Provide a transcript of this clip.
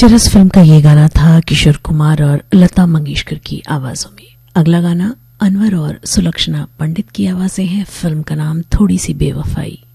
चरस फिल्म का ये गाना था किशोर कुमार और लता मंगेशकर की आवाजों में। अगला गाना अनवर और सुलक्षणा पंडित की आवाजें हैं। फिल्म का नाम थोड़ी सी बेवफाई।